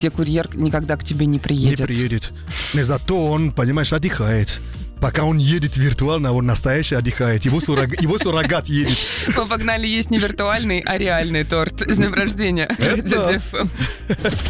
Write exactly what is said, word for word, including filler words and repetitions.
где курьер никогда к тебе не приедет. Не приедет. Но зато он, понимаешь, отдыхает. Пока он едет виртуально, он настоящий отдыхает. Его, суррог... Его суррогат едет. Мы погнали есть не виртуальный, а реальный торт. С днем рождения. Это...